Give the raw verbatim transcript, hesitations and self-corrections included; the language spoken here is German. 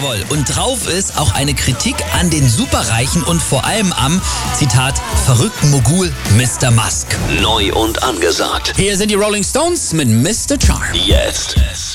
Jawohl, und drauf ist auch eine Kritik an den Superreichen und vor allem am, Zitat, verrückten Mogul Mister Musk. Neu und angesagt. Hier sind die Rolling Stones mit Mister Charm. Jetzt.